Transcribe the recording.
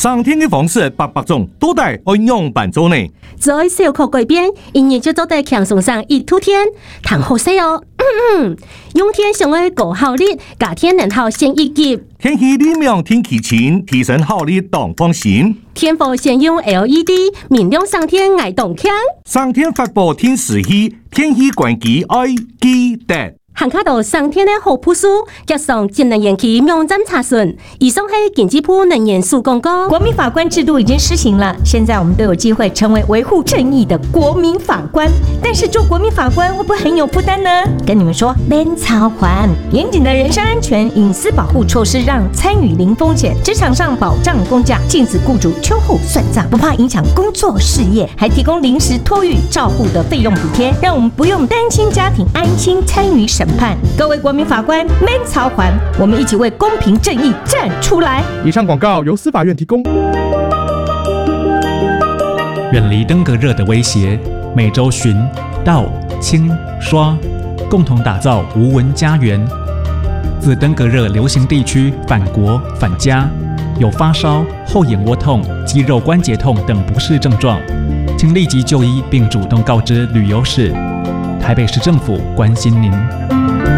上天的方式百种，都得按样办做呢。 在小可改变，因日就做得强送上一突天，谈好些哦。用天上爱高效率，假天能好先一级。 天气里面天气晴，提升效率当放心。 天府先用 LED 明亮上天爱动强。 上天发布天时气，天气关机爱记得。 行卡到上天的好朴素，加上节能延期网站查询。以上是经济部能源署公告。 国民法官制度已经施行了，现在我们都有机会成为维护正义的国民法官。但是做国民法官会不会很有负担呢？跟你们说，免操还严谨的人身安全、隐私保护措施，让参与零风险，职场上保障公假，禁止雇主秋后算账，不怕影响工作事业，还提供临时托育照护的费用补贴，让我们不用单亲家庭安心参与审判。各位国民法官，免操还，我们一起为公平正义站出来。 以上广告由司法院提供。 远离登革热的威胁，每周巡、倒、清、刷，共同打造无蚊家园。自登革热流行地区返国返家，有发烧、后眼窝痛、肌肉关节痛等不适症状，请立即就医并主动告知旅游史。台北市政府关心您。